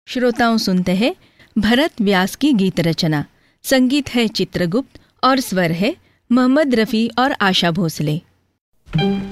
श्रोताओं सुनते हैं भरत व्यास की गीत रचना। संगीत है चित्रगुप्त और स्वर है मोहम्मद रफ़ी और आशा भोसले।